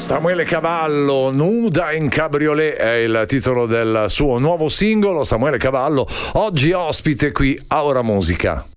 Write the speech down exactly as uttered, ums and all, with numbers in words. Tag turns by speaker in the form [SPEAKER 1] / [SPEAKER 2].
[SPEAKER 1] Samuele Cavallo, Nuda in Cabriolet è il titolo del suo nuovo singolo. Samuele Cavallo oggi ospite qui a Ora Musica.